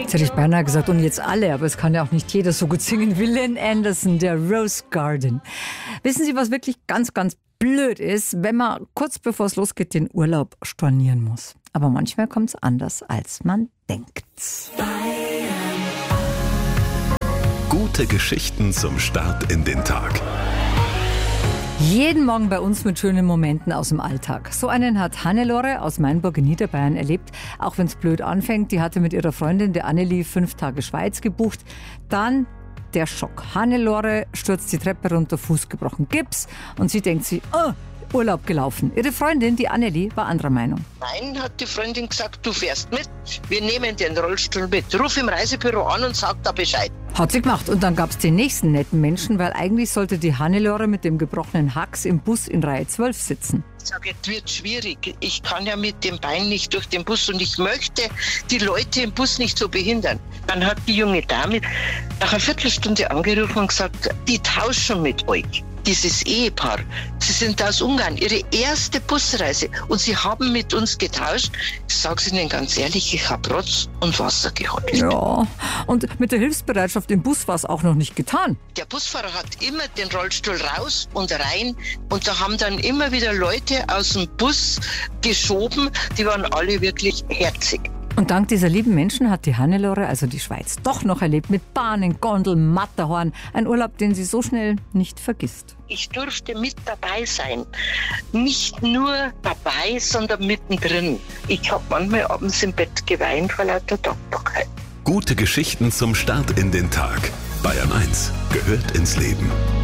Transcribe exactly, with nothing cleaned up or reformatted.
Jetzt hätte ich beinahe gesagt, und jetzt alle, aber es kann ja auch nicht jeder so gut singen wie Lynn Anderson, der Rose Garden. Wissen Sie, was wirklich ganz, ganz blöd ist, wenn man kurz bevor es losgeht den Urlaub stornieren muss. Aber manchmal kommt es anders, als man denkt. Gute Geschichten zum Start in den Tag. Jeden Morgen bei uns mit schönen Momenten aus dem Alltag. So einen hat Hannelore aus Mainburg in Niederbayern erlebt. Auch wenn es blöd anfängt, die hatte mit ihrer Freundin, der Annelie, fünf Tage Schweiz gebucht. Dann der Schock. Hannelore stürzt die Treppe runter, Fuß gebrochen, Gips. Und sie denkt sich, oh, Urlaub gelaufen. Ihre Freundin, die Annelie, war anderer Meinung. Nein, hat die Freundin gesagt, du fährst mit. Wir nehmen den Rollstuhl mit. Ruf im Reisebüro an und sag da Bescheid. Hat sie gemacht. Und dann gab es den nächsten netten Menschen, weil eigentlich sollte die Hannelore mit dem gebrochenen Hax im Bus in Reihe zwölf sitzen. Ich sage, es wird schwierig. Ich kann ja mit dem Bein nicht durch den Bus und ich möchte die Leute im Bus nicht so behindern. Dann hat die junge Dame nach einer Viertelstunde angerufen und gesagt, die tauschen mit euch. Dieses Ehepaar, sie sind aus Ungarn, ihre erste Busreise und sie haben mit uns getauscht. Ich sage es Ihnen ganz ehrlich, ich habe Rotz und Wasser geheult. Ja, und mit der Hilfsbereitschaft im Bus war es auch noch nicht getan. Der Busfahrer hat immer den Rollstuhl raus und rein und da haben dann immer wieder Leute aus dem Bus geschoben, die waren alle wirklich herzig. Und dank dieser lieben Menschen hat die Hannelore, also die Schweiz, doch noch erlebt mit Bahnen, Gondeln, Matterhorn. Ein Urlaub, den sie so schnell nicht vergisst. Ich durfte mit dabei sein. Nicht nur dabei, sondern mittendrin. Ich habe manchmal abends im Bett geweint vor lauter Dankbarkeit. Gute Geschichten zum Start in den Tag. Bayern eins gehört ins Leben.